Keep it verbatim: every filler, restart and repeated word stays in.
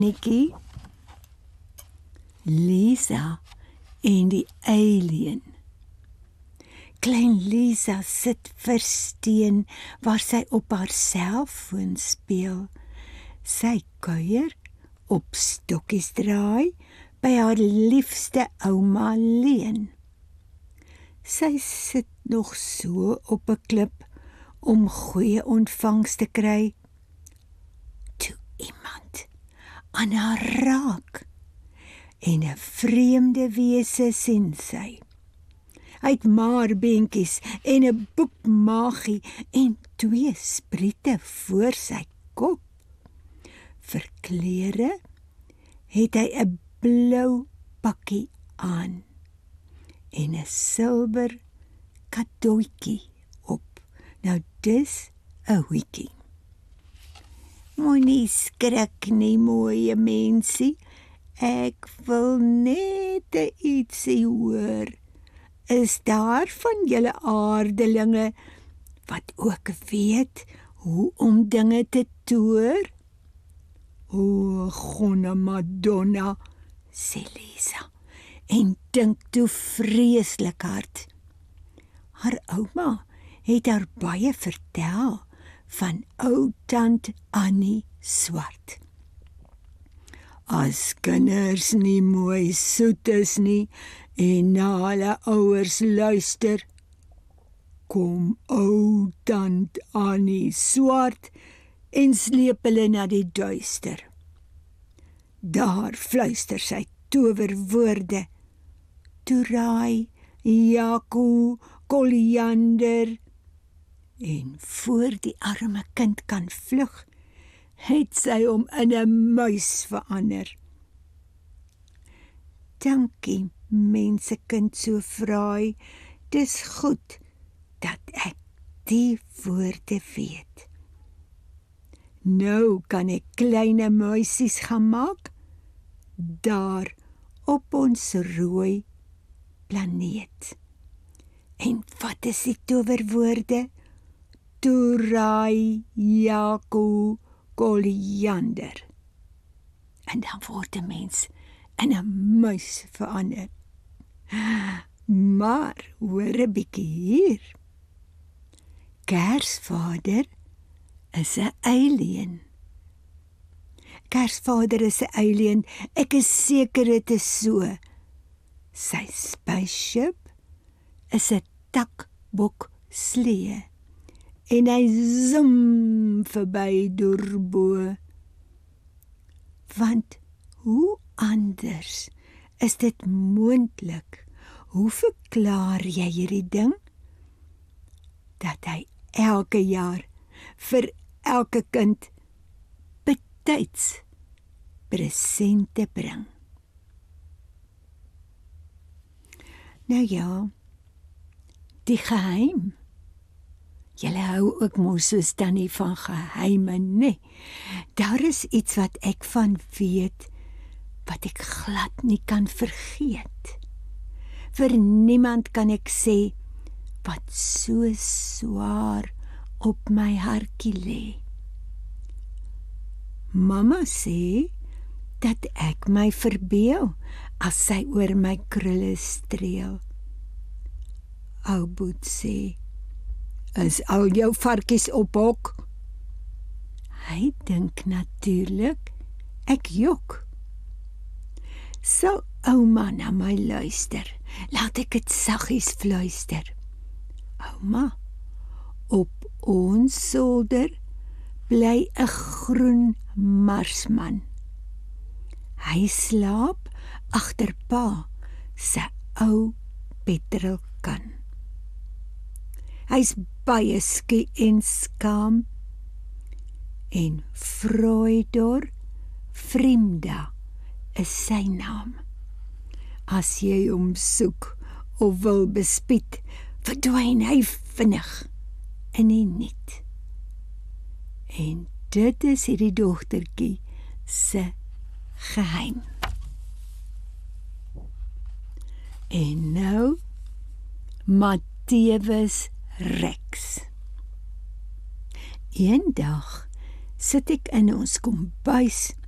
Nikkie, Lisa en die alien. Klein Lisa sit versteen waar sy op haar selfoon speel. Sy kuier op stokkies draai by haar liefste ouma Leen. Sy sit nog so op 'n klip om goeie ontvangs te kry. Toe iemand aan haar raak en 'n vreemde wese sien sy. Hy het maarbeentjies en 'n boekmagie en twee spriete voor sy kop. Vir klere het hy 'n blou pakkie aan en 'n silwer kadoetjie op. Nou dis 'n hoetjie. Moenie skrik nie, mooie mensie. Ek wil net 'n ietsie hoor. Is daar van julle aardelinge wat ook weet hoe om dinge te toer? O, gonne Madonna, sê Lisa, en dink toe vreeslik hard. Haar ouma het haar baie vertel van ou tant Annie Swart. As kinders nie mooi soet is nie en na hulle ouers luister, kom ou tant Annie Swart en sleep hulle na die duister. Daar fluister sy towerwoorde. Toeraai, Jaco, koriander. En voor die arme kind kan vlug, het sy hom in 'n muis verander. Dankie, mensekind so fraai. Dis goed dat ek die woorde weet. Nou kan ek kleine muisies gaan maak, daar op ons rooi planeet. En wat is die towerwoorde? Toeraai, Jaco, koriander. En dan word 'n mens in 'n muis verander. Maar hoor 'n bietjie hier. Kersvader is 'n alien. Kersvader is 'n alien, ek is seker dit is so. Sy spaceship is 'n takbok slee en hy zoom verby deurbo. Want hoe anders is dit moontlik? Hoe verklaar jy hierdie ding? Dat hy elke jaar vir elke kind betyds presente bring. Nou ja, die geheim. Julle hou ook mos soos Tannie van geheime, nee. Daar is iets wat ek van weet, wat ek glad nie kan vergeet. Vir niemand kan ek sê, wat so swaar op my hartjie lê. Mamma sê, dat ek my verbeel, as sy oor my krulle streel. Ou Boet sê, is al jou varkies op hok? Hy dink natuurlik, ek jok. Sal ouma na my luister, laat ek het saggies fluister. Ouma, op ons solder bly 'n groen marsman. Hy slaap agter pa se ou petrolkan. Hy's baie skie en skaam en Freudor Vrienda is sy naam. As jy hom soek of wil bespied, verdwyn hy vinnig in die niet. En dit is hierdie dogtertjie se geheim. En nou Matthewus Rex. Eendag sit ek in ons kombuis